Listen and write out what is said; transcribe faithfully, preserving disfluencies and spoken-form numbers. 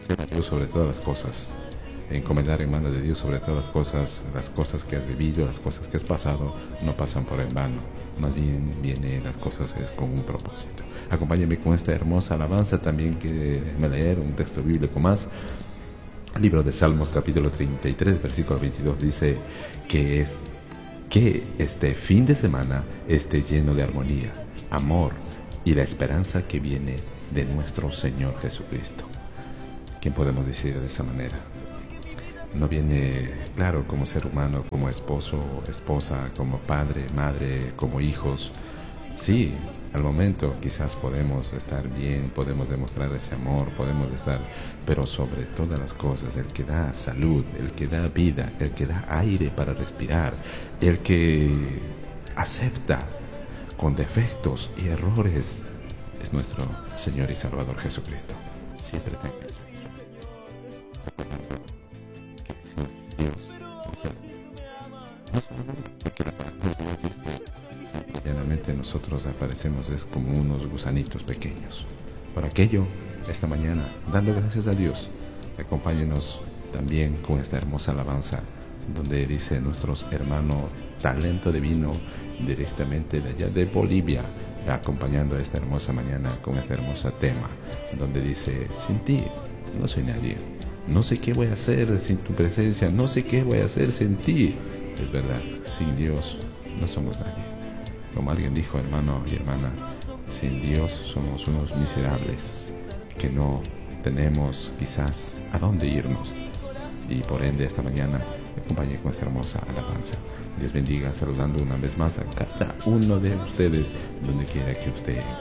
obedecer a Dios sobre todas las cosas, encomendar en manos de Dios sobre todas las cosas. Las cosas que has vivido, las cosas que has pasado, no pasan por en vano, más bien viene las cosas es con un propósito. Acompáñenme con esta hermosa alabanza. También que me leer un texto bíblico más. Libro de Salmos, capítulo treinta y tres, versículo veintidós, dice que, es, que este fin de semana esté lleno de armonía, amor y la esperanza que viene de nuestro Señor Jesucristo. ¿Quién podemos decir de esa manera? No viene, claro, como ser humano, como esposo, esposa, como padre, madre, como hijos. Sí, al momento quizás podemos estar bien, podemos demostrar ese amor, podemos estar, pero sobre todas las cosas, el que da salud, el que da vida, el que da aire para respirar, el que acepta con defectos y errores, es nuestro Señor y Salvador Jesucristo. Siempre tenga eso. Llanamente nosotros aparecemos es como unos gusanitos pequeños. Por aquello, esta mañana, dando gracias a Dios, acompáñenos también con esta hermosa alabanza, donde dice nuestros hermanos Talento Divino, directamente de allá de Bolivia, acompañando esta hermosa mañana con este hermoso tema, donde dice: sin ti no soy nadie, no sé qué voy a hacer sin tu presencia, no sé qué voy a hacer sin ti. Es verdad, sin Dios no somos nadie. Como alguien dijo, hermano y hermana, sin Dios somos unos miserables que no tenemos quizás a dónde irnos. Y por ende esta mañana me acompañe con esta hermosa alabanza. Dios bendiga, saludando una vez más a cada uno de ustedes, donde quiera que usted